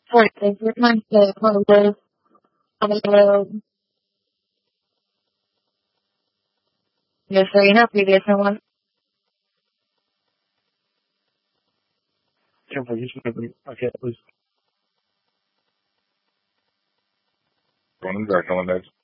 Sorry, favorite month to holiday. Yes, sir, previous one. Onun zaten